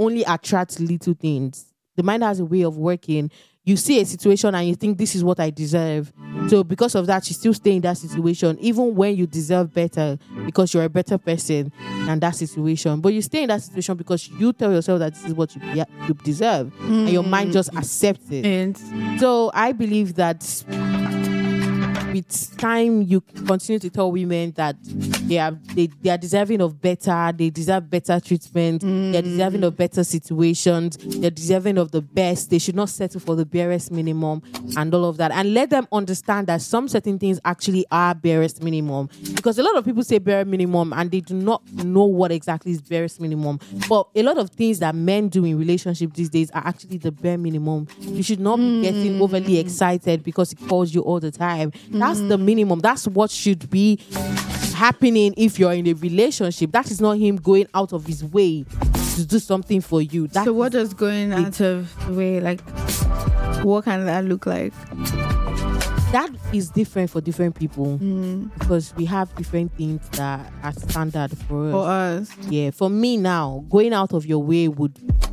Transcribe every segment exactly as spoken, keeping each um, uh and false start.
only attract little things. The mind has a way of working. You see a situation and you think this is what I deserve. So because of that, you still stay in that situation, even when you deserve better because you're a better person than that situation. But you stay in that situation because you tell yourself that this is what you, you deserve. Mm. And your mind just accepts it. And so I believe that with time, you continue to tell women that they are they, they are deserving of better, they deserve better treatment, mm. they're deserving of better situations, they're deserving of the best, they should not settle for the barest minimum and all of that. And let them understand that some certain things actually are barest minimum. Because a lot of people say bare minimum and they do not know what exactly is barest minimum. But a lot of things that men do in relationships these days are actually the bare minimum. You should not be getting overly excited because it calls you all the time. That's the minimum. That's what should be happening if you're in a relationship. That is not him going out of his way to do something for you. That so what does going out of the way, like, what can that look like? That is different for different people mm. because we have different things that are standard for us. For us. Yeah. For me now, going out of your way would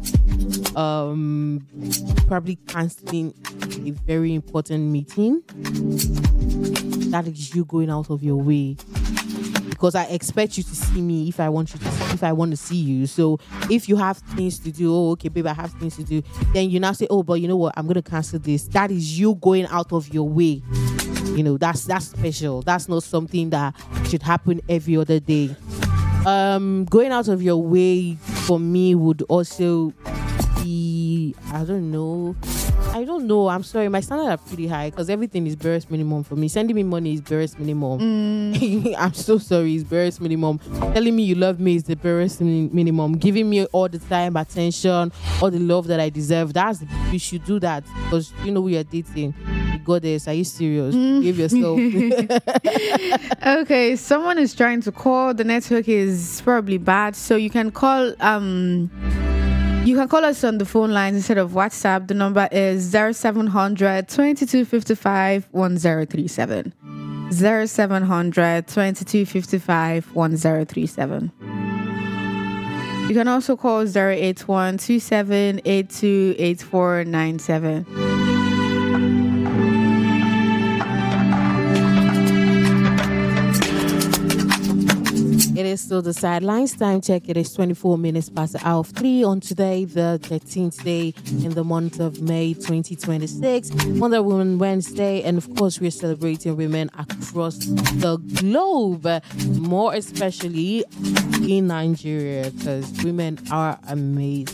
um probably canceling a very important meeting. That is you going out of your way because I expect you to see me if I want you to if I want to see you. So if you have things to do, oh okay babe, I have things to do, then you now say, oh but you know what, I'm gonna cancel this. That is you going out of your way. You know, that's that's special. That's not something that should happen every other day. Um going out of your way for me would also be, I don't know I don't know. I'm sorry. My standards are pretty high because everything is barest minimum for me. Sending me money is barest minimum. Mm. I'm so sorry. It's barest minimum. Telling me you love me is the barest minimum. Giving me all the time, attention, all the love that I deserve. That's you should do that because you know we are dating. Goddess, are you serious? Mm. Give yourself. Okay, someone is trying to call. The network is probably bad, so you can call. Um. You can call us on the phone lines instead of WhatsApp. The number is zero seven hundred, twenty-two fifty-five, ten thirty-seven. zero seven hundred, twenty-two fifty-five, ten thirty-seven. You can also call zero eight one, two seven eight two, eight four nine seven. It is still the Sidelines time check. It is twenty-four minutes past the hour of three on today, the thirteenth day in the month of May twenty twenty-six. Wonder Woman Wednesday. And of course, we're celebrating women across the globe, more especially in Nigeria, because women are amazing.